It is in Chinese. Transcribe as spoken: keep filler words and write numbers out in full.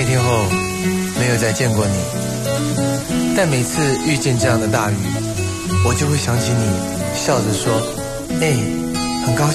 天后没有再见过你，但每次遇见这样的大雨，我就会想起你笑着说：“哎，很高兴。”